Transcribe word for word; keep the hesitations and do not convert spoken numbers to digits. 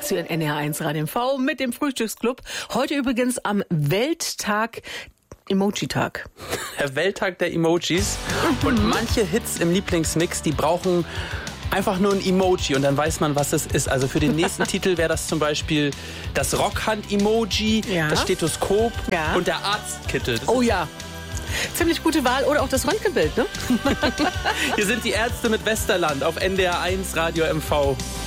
zu N R eins Radio M V mit dem Frühstücksclub. Heute übrigens am Welttag Emoji-Tag. Der Welttag der Emojis. Mhm. Und manche Hits im Lieblingsmix, die brauchen einfach nur ein Emoji und dann weiß man, was es ist. Also für den nächsten Titel wäre das zum Beispiel das Rockhand-Emoji, ja. das Stethoskop ja. und der Arztkittel. Das oh ja. Ziemlich gute Wahl. Oder auch das Röntgenbild, ne? Hier sind die Ärzte mit Westerland auf N D R eins Radio M V.